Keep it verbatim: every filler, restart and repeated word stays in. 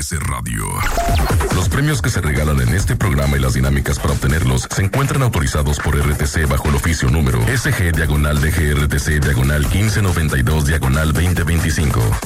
S Radio. Los premios que se regalan en este programa y las dinámicas para obtenerlos se encuentran autorizados por R T C bajo el oficio número S G diagonal D G R T C diagonal quince noventa y dos diagonal veinte veinticinco.